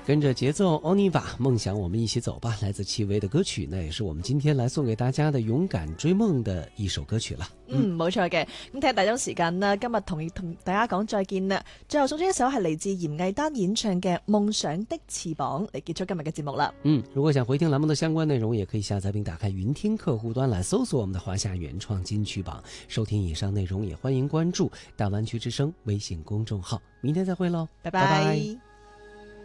跟着节奏 Oniva 梦想我們一起走吧，來自戚薇的歌曲，那也是我們今天來送給大家的勇敢追夢的一首歌曲啦。 冇錯嘅。咁睇下大鐘時間啦，今日同大家講再見啦。最後送出一首係嚟自嚴藝丹演唱嘅《夢想的翅膀》嚟結束今日嘅節目啦。 如果想回聽欄目的相關內容，也可以下載並打開雲聽客戶端來搜索我們的華夏原創金曲榜，收聽以上內容，也歡迎關注大灣區之聲微信公眾號。明天再會嘍， 拜拜。